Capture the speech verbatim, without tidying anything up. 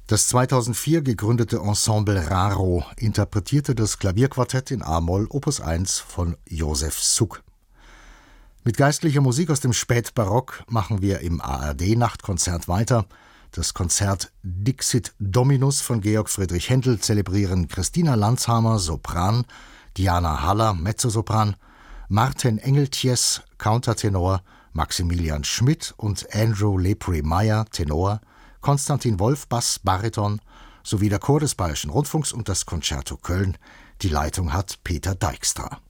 Das zweitausendvier gegründete Ensemble Raro interpretierte das Klavierquartett in a-Moll Opus eins von Josef Suk. Mit geistlicher Musik aus dem Spätbarock machen wir im A R D-Nachtkonzert weiter. Das Konzert Dixit Dominus von Georg Friedrich Händel zelebrieren Christina Landshamer, Sopran, Diana Haller, Mezzosopran, Martin Engeltjes, Countertenor, Maximilian Schmidt und Andrew Lepre-Meyer, Tenor, Konstantin Wolf, Bass, Bariton, sowie der Chor des Bayerischen Rundfunks und das Concerto Köln. Die Leitung hat Peter Dijkstra.